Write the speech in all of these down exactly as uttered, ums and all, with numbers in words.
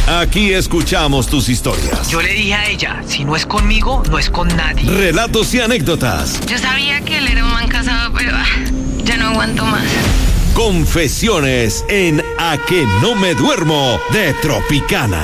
Aquí escuchamos tus historias. Yo le dije a ella, si no es conmigo, no es con nadie. Relatos y anécdotas. Yo sabía que él era un man casado, pero ah, ya no aguanto más. Confesiones en A que no me duermo de Tropicana.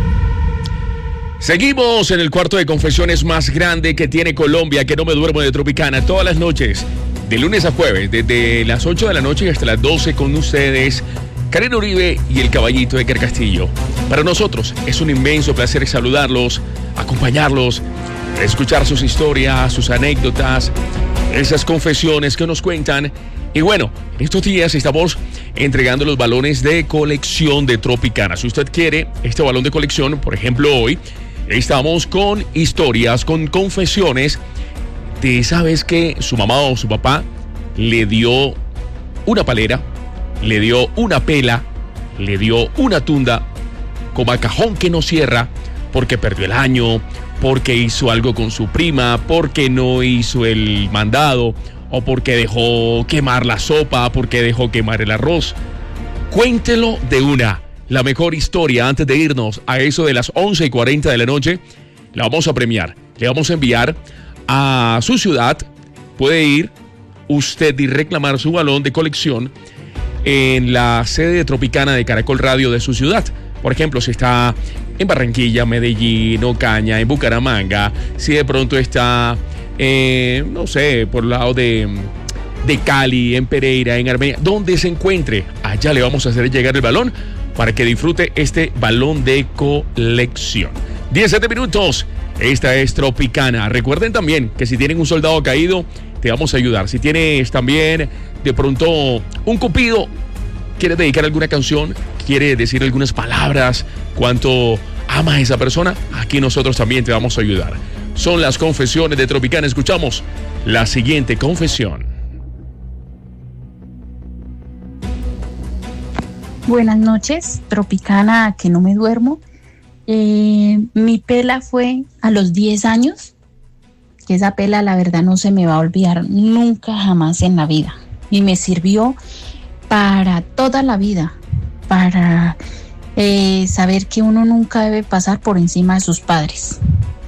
Seguimos en el cuarto de confesiones más grande que tiene Colombia, que no me duermo de Tropicana, todas las noches, de lunes a jueves, desde las ocho de la noche hasta las doce con ustedes, Karen Uribe y el caballito de Edgar Castillo. Para nosotros es un inmenso placer saludarlos, acompañarlos, escuchar sus historias, sus anécdotas, esas confesiones que nos cuentan. Y bueno, estos días estamos entregando los balones de colección de Tropicana. Si usted quiere este balón de colección, por ejemplo hoy, estamos con historias, con confesiones de esa vez que su mamá o su papá le dio una palera, le dio una pela, le dio una tunda, como a cajón que no cierra, porque perdió el año, porque hizo algo con su prima, porque no hizo el mandado, o porque dejó quemar la sopa, porque dejó quemar el arroz. Cuéntelo de una. La mejor historia antes de irnos a eso de las once y cuarenta de la noche. La vamos a premiar. Le vamos a enviar a su ciudad. Puede ir usted y reclamar su balón de colección en la sede de Tropicana de Caracol Radio de su ciudad. Por ejemplo, si está en Barranquilla, Medellín, Ocaña, en Bucaramanga, si de pronto está, eh, no sé, por el lado de, de Cali, en Pereira, en Armenia, donde se encuentre, allá le vamos a hacer llegar el balón para que disfrute este balón de colección. diecisiete minutos, esta es Tropicana. Recuerden también que si tienen un soldado caído, te vamos a ayudar. Si tienes también de pronto un cupido, quieres dedicar alguna canción, quiere decir algunas palabras, cuánto amas a esa persona, aquí nosotros también te vamos a ayudar. Son las confesiones de Tropicana. Escuchamos la siguiente confesión. Buenas noches, Tropicana, que no me duermo. Eh, mi pela fue a los diez años, que esa pela la verdad no se me va a olvidar nunca jamás en la vida. Y me sirvió para toda la vida, para eh, saber que uno nunca debe pasar por encima de sus padres.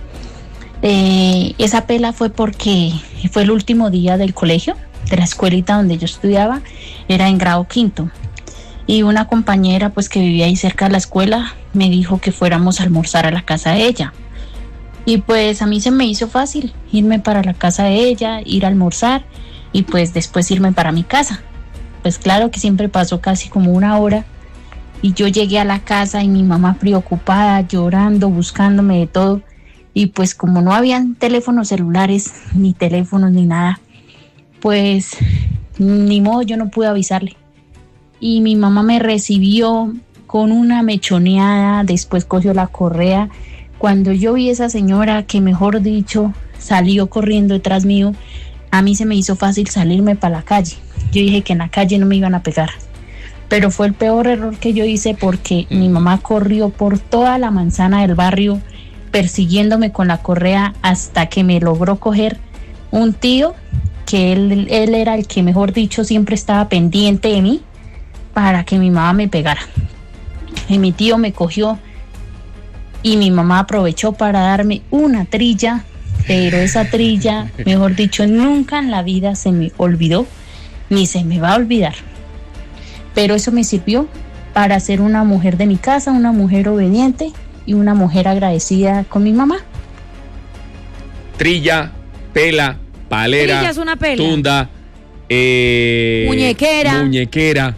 Eh, esa pela fue porque fue el último día del colegio, de la escuelita donde yo estudiaba, era en grado quinto. Y una compañera pues que vivía ahí cerca de la escuela me dijo que fuéramos a almorzar a la casa de ella. Y pues a mí se me hizo fácil irme para la casa de ella, ir a almorzar y pues después irme para mi casa. Pues claro que siempre pasó casi como una hora y yo llegué a la casa y mi mamá preocupada, llorando, buscándome de todo. Y pues como no habían teléfonos celulares, ni teléfonos, ni nada, pues ni modo, yo no pude avisarle. Y mi mamá me recibió con una mechoneada, después cogió la correa. Cuando yo vi a esa señora que, mejor dicho, salió corriendo detrás mío, a mí se me hizo fácil salirme para la calle. Yo dije que en la calle no me iban a pegar. Pero fue el peor error que yo hice porque mi mamá corrió por toda la manzana del barrio persiguiéndome con la correa hasta que me logró coger un tío, que él, él era el que, mejor dicho, siempre estaba pendiente de mí para que mi mamá me pegara. Y mi tío me cogió y mi mamá aprovechó para darme una trilla, pero esa trilla, mejor dicho, nunca en la vida se me olvidó, ni se me va a olvidar. Pero eso me sirvió para ser una mujer de mi casa, una mujer obediente y una mujer agradecida con mi mamá. Trilla, pela, palera, Trilla es una pela. tunda, eh, muñequera, muñequera.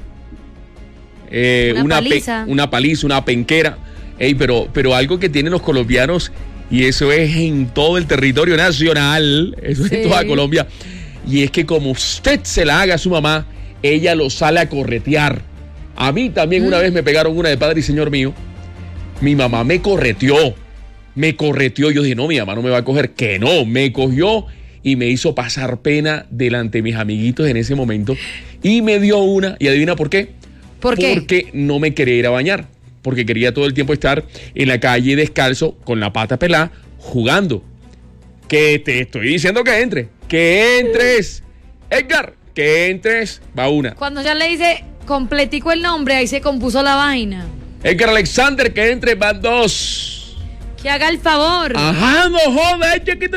Eh, una, una, paliza. Pe, una paliza, una penquera. Ey, pero, pero algo que tienen los colombianos, y eso es en todo el territorio nacional, eso sí. Es en toda Colombia, y es que como usted se la haga a su mamá, ella lo sale a corretear. A mí también mm. una vez me pegaron una de Padre y Señor mío. Mi mamá me correteó, me correteó. Yo dije, no, mi mamá no me va a coger. Que no, me cogió y me hizo pasar pena delante de mis amiguitos en ese momento. Y me dio una, y adivina por qué. ¿Por qué? Porque no me quería ir a bañar, porque quería todo el tiempo estar en la calle descalzo, con la pata pelada, jugando. Que te estoy diciendo que entre, que entres, Edgar, que entres, va una. Cuando ya le dice completico el nombre, ahí se compuso la vaina. Edgar Alexander, que entre, van dos. Que haga el favor. Ajá, no jodas, chiquito.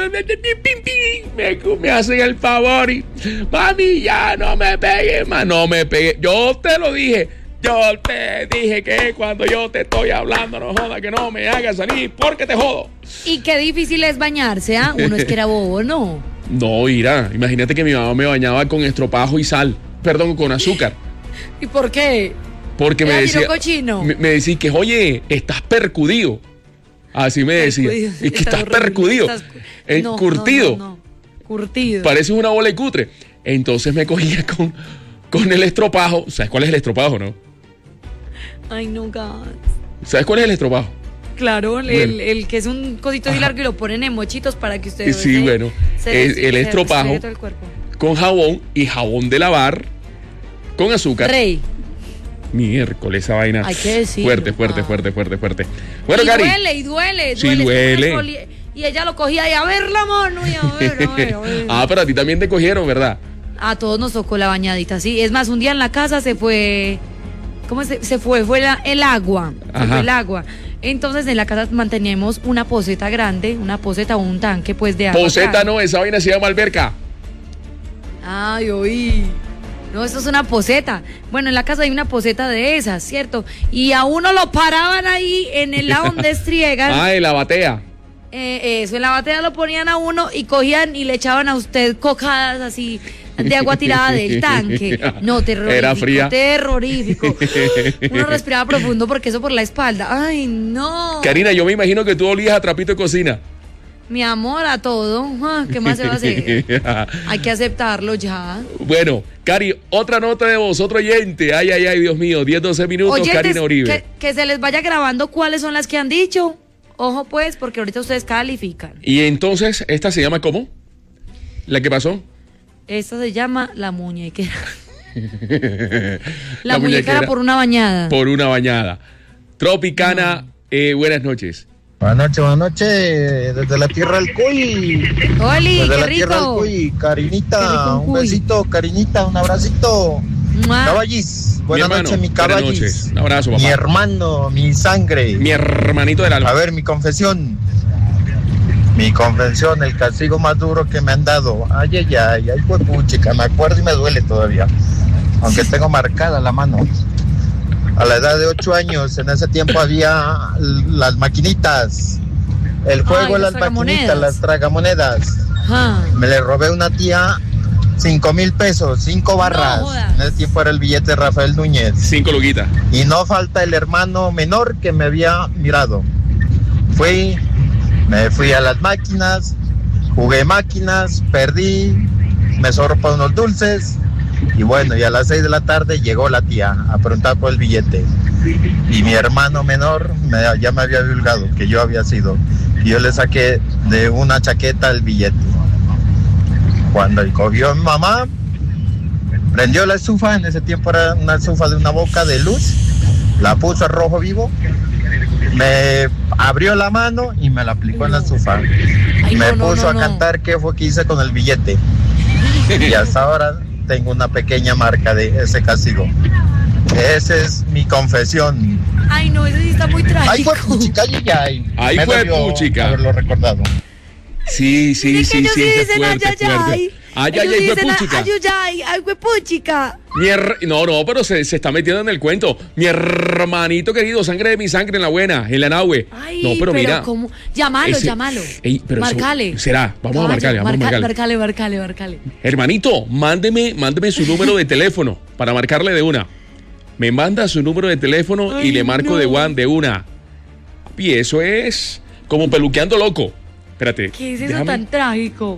Me, me hacen el favor y... Mami, ya no me pegues más. No me pegues. Yo te lo dije. Yo te dije que cuando yo te estoy hablando, no jodas, que no me hagas salir porque te jodo. Y qué difícil es bañarse, ¿ah? ¿eh? Uno es que era bobo, ¿no? No, Ira, imagínate que mi mamá me bañaba con estropajo y sal. Perdón, con azúcar. ¿Y por qué? Porque me decía... cochino? Me, me decía que, oye, estás percudido. Así me decía. Es que estás horrible, percudido. Estás... Eh, no, curtido. No, no, no. Curtido. Pareces una bola de cutre. Entonces me cogía con, con el estropajo. ¿Sabes cuál es el estropajo, no? Ay, no, gas. ¿Sabes cuál es el estropajo? Claro, bueno. el, el que es un cosito así largo y lo ponen en mochitos para que ustedes... Sí, se, bueno. Se, el, el estropajo con jabón y jabón de lavar con azúcar. Rey. Miércoles, esa vaina. Hay que decirlo. Fuerte, fuerte, ah. fuerte, fuerte, fuerte. Bueno, y Cari. duele, y duele, sí, duele. duele. Y ella lo cogía y a ver la mano y a ver, a ver, a ver. Ah, pero a ti también te cogieron, ¿verdad? A todos nos tocó la bañadita, sí. Es más, un día en la casa se fue... ¿Cómo se, se fue? Fue la, el agua. Se Ajá. fue el agua. Entonces en la casa manteníamos una poceta grande, una poceta o un tanque pues de agua. Poceta grande. No, esa vaina se llama alberca. Ay, oí. No, eso es una poceta. Bueno, en la casa hay una poceta de esas, ¿cierto? Y a uno lo paraban ahí en el lado donde estriegan. Ah, en la batea. Eh, eso, en la batea lo ponían a uno y cogían y le echaban a usted cocadas así de agua tirada del tanque. No, terrorífico. Era fría. Terrorífico. Uno respiraba profundo porque eso por la espalda. Ay, no. Karina, yo me imagino que tú olías a trapito de cocina. Mi amor, a todo. ¿Qué más se va a hacer? Hay que aceptarlo ya. Bueno, Cari, otra nota de voz, otro oyente. Ay, ay, ay, Dios mío, diez, doce minutos, oyentes, Karina Uribe. Que, que se les vaya grabando cuáles son las que han dicho. Ojo pues, porque ahorita ustedes califican. Y entonces, ¿esta se llama cómo? ¿La que pasó? Esta se llama La Muñequera. la, la muñequera por una bañada. Por una bañada. Tropicana, no. eh, buenas noches. Buenas noches, buenas noches, desde la tierra del Cuy. Oli, desde qué la rico. tierra del Cuy, Carinita, rico, un besito, Carinita, un abracito. Mua. Caballis, buenas mi hermano, noches, mi Caballis. Noches. Un abrazo, papá. Mi hermano, mi sangre. Mi hermanito del alma. A ver, mi confesión. Mi confesión, el castigo más duro que me han dado. Ay, ay, ay, ay, fue puchica, me acuerdo y me duele todavía. Aunque tengo marcada la mano. A la edad de ocho años, en ese tiempo había las maquinitas, el juego de las maquinitas, las tragamonedas. Ah. Me le robé a una tía cinco mil pesos, cinco barras. No, en ese tiempo era el billete de Rafael Núñez. Cinco luquitas. Y no falta el hermano menor que me había mirado. Fui, me fui a las máquinas, jugué máquinas, perdí, me sobró para unos dulces. Y bueno, y a las seis de la tarde llegó la tía a preguntar por el billete. Y mi hermano menor me, ya me había divulgado que yo había sido. Y yo le saqué de una chaqueta el billete. Cuando él cogió a mi mamá, prendió la estufa, en ese tiempo era una estufa de una boca de luz, la puso a rojo vivo, me abrió la mano y me la aplicó en la estufa. Ay, me no, puso no, no, a no. cantar qué fue que hice con el billete. Y hasta ahora tengo una pequeña marca de ese castigo. Esa es mi confesión. Ay, no, eso sí está muy trágico. Ay, fue puchica, ay, ay. Ay, Me fue debió puchica. haberlo recordado. Sí, sí, Mire sí, que sí, ellos ese dicen fuerte, ay, fuerte. ay, Ay, ay, ellos ay, fue dicen, puchica. ay, ay, ay, fue puchica. Mi her... No, no, pero se, se está metiendo en el cuento. Mi hermanito querido, sangre de mi sangre en la buena, en la nahue. Ay, no, pero, pero mira. ¿cómo? Llámalo, ese... llámalo. Ey, pero marcale. Eso... será, vamos Caballo, a marcarle, vamos marca, a marcarle. Marcale, marcale, marcale. Hermanito, mándeme, mándeme su número de teléfono para marcarle de una. Me manda su número de teléfono ay, y le marco no. de one de una. Y eso es como peluqueando loco. Espérate. ¿Qué es eso déjame... tan trágico?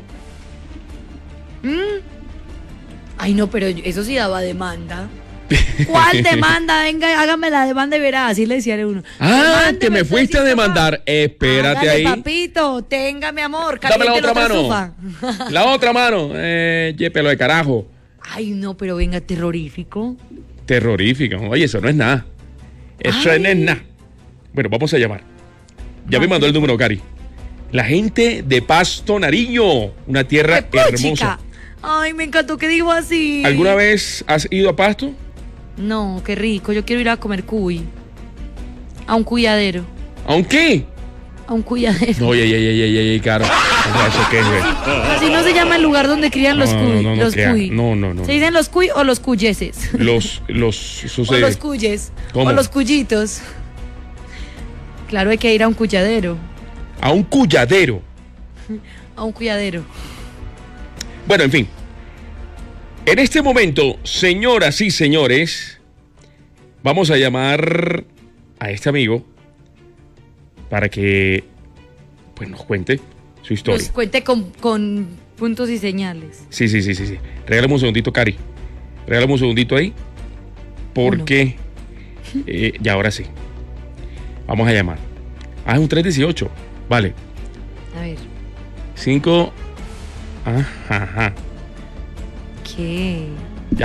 ¿Mm? Ay, no, pero eso sí daba demanda. ¿Cuál demanda? Venga, hágame la demanda y verá. Así le decía a uno. Ah, Demándeme, que me fuiste a demandar. Espérate hágale, ahí. papito, tenga, mi amor. Dame la otra mano. Estufa. La otra mano. Eh, ye, pelo de carajo. Ay, no, pero venga, terrorífico. Terrorífico. Oye, eso no es nada. Eso Ay. no es nada. Bueno, vamos a llamar. Ya me mandó el número, Cari. La gente de Pasto, Nariño, una tierra hermosa. Ay, me encantó que dijo así. ¿Alguna vez has ido a Pasto? No, qué rico. Yo quiero ir a comer cuy. A un cuyadero. ¿A un qué? A un cuyadero. No, oye, oye, oye, oye, oye, Caro. O sea, ¿eso qué es, güey? Así no se llama el lugar donde crían los No, cuy. no, no, no los crea. cuy. No, no, no. ¿Se dicen los cuy o los cuyeses? Los, los, O sucede. los cuyes. ¿Cómo? O los cuyitos. Claro, hay que ir a un cuyadero. A un cuyadero. A un cuyadero. Bueno, en fin. En este momento, señoras y señores, vamos a llamar a este amigo para que pues nos cuente su historia. Nos cuente con, con puntos y señales. Sí, sí, sí, sí, sí. Regálame un segundito, Cari. Regálame un segundito ahí. Porque eh, ya ahora sí. Vamos a llamar. Ah, es un tres dieciocho. Vale. A ver. cinco. Ajá, ajá. ¿Qué?